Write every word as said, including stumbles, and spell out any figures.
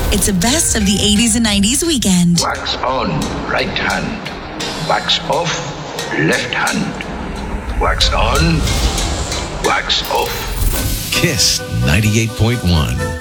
It's a best of the eighties and nineties weekend. Wax on, right hand. Wax off, left hand. Wax on, wax off. Kiss ninety-eight point one.